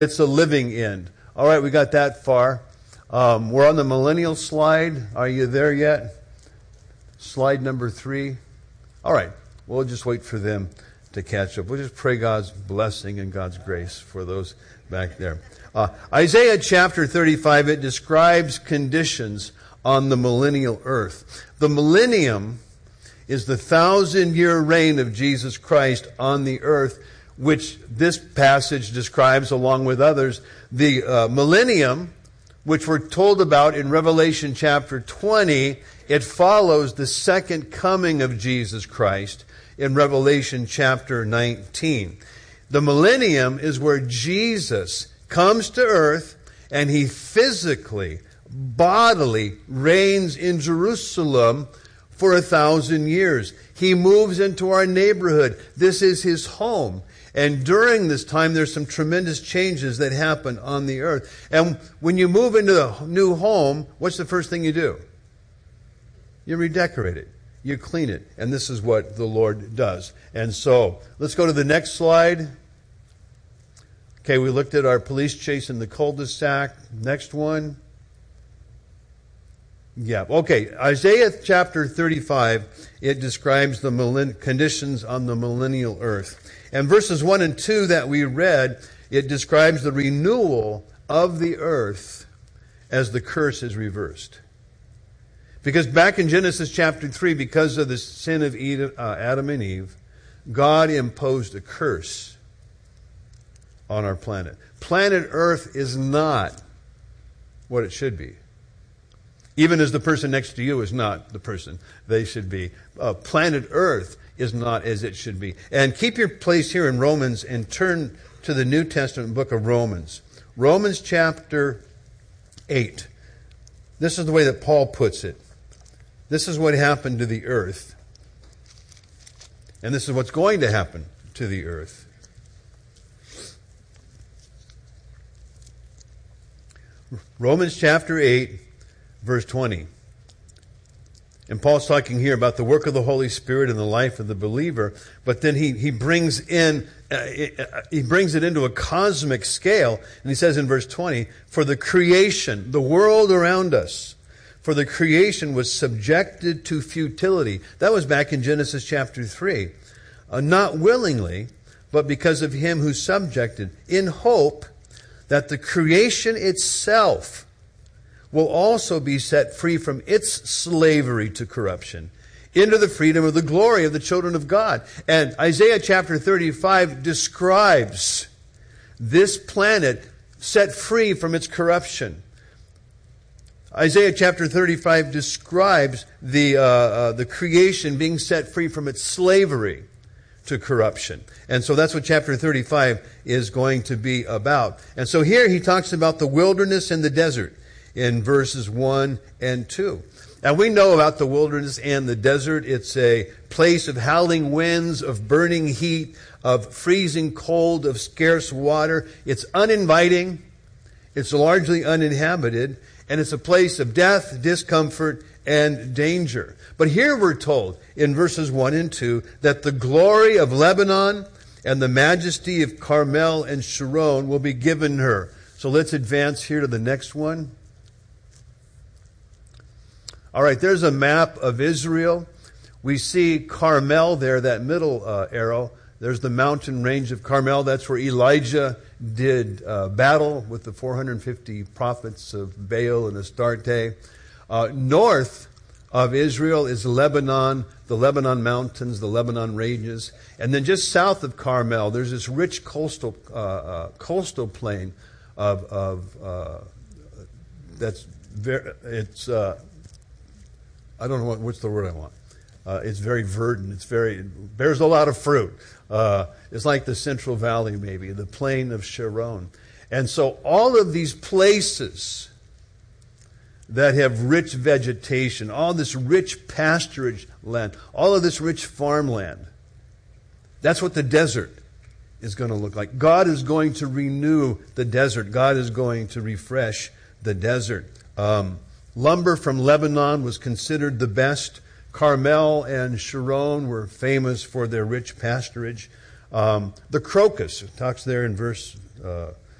It's a living end. All right, we got that far. We're on the millennial slide. Are you there yet? Slide number 3. All right, we'll just wait for them to catch up. We'll just pray God's blessing and God's grace for those back there. Isaiah chapter 35, it describes conditions on the millennial earth. The millennium is the 1,000-year reign of Jesus Christ on the earth, which this passage describes along with others. The millennium, which we're told about in Revelation chapter 20, it follows the second coming of Jesus Christ in Revelation chapter 19. The millennium is where Jesus comes to earth and he physically, bodily reigns in Jerusalem for 1,000 years. He moves into our neighborhood. This is his home. And during this time, there's some tremendous changes that happen on the earth. And when you move into a new home, what's the first thing you do? You redecorate it. You clean it. And this is what the Lord does. And so, let's go to the next slide. Okay, we looked at our police chase in the cul-de-sac. Next one. Yeah, okay. Isaiah chapter 35, it describes the conditions on the millennial earth. And verses 1 and 2 that we read, it describes the renewal of the earth as the curse is reversed. Because back in Genesis chapter 3, because of the sin of Adam and Eve, God imposed a curse on our planet. Planet Earth is not what it should be. Even as the person next to you is not the person they should be. Planet Earth is not as it should be. And keep your place here in Romans and turn to the New Testament book of Romans. Romans chapter 8. This is the way that Paul puts it. This is what happened to the earth. And this is what's going to happen to the earth. Romans chapter 8, verse 20. And Paul's talking here about the work of the Holy Spirit in the life of the believer, but then he brings it into a cosmic scale, and he says in verse 20, for the creation, the world around us, for the creation was subjected to futility. That was back in Genesis chapter 3. Not willingly, but because of him who subjected, in hope that the creation itself will also be set free from its slavery to corruption into the freedom of the glory of the children of God. And Isaiah chapter 35 describes this planet set free from its corruption. Isaiah chapter 35 describes the creation being set free from its slavery to corruption. And so that's what chapter 35 is going to be about. And so here he talks about the wilderness and the desert in verses 1 and 2. And we know about the wilderness and the desert. It's a place of howling winds, of burning heat, of freezing cold, of scarce water. It's uninviting. It's largely uninhabited. And it's a place of death, discomfort, and danger. But here we're told in verses 1 and 2 that the glory of Lebanon and the majesty of Carmel and Sharon will be given her. So let's advance here to the next one. All right, there's a map of Israel. We see Carmel there, that middle arrow. There's the mountain range of Carmel. That's where Elijah did battle with the 450 prophets of Baal and Astarte. North of Israel is Lebanon, the Lebanon mountains, the Lebanon ranges. And then just south of Carmel, there's this rich coastal plain that's very, it's, I don't know what's the word I want. It's very verdant. It bears a lot of fruit. It's like the Central Valley, maybe, the plain of Sharon. And so all of these places that have rich vegetation, all this rich pasturage land, all of this rich farmland, that's what the desert is going to look like. God is going to renew the desert. God is going to refresh the desert. Lumber from Lebanon was considered the best. Carmel and Sharon were famous for their rich pasturage. The crocus, it talks there in verse